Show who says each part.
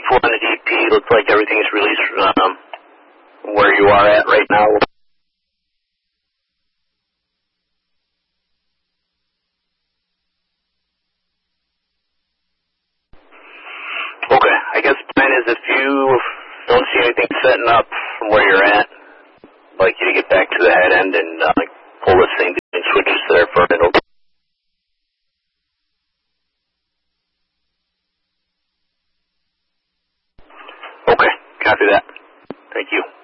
Speaker 1: info on the DP. Looks like everything's released where you are at right now. Okay, I guess the plan is if you don't see anything setting up from where you're at, I'd like you to get back to the head end and pull this thing and switches there for a minute. Okay, copy that. Thank you.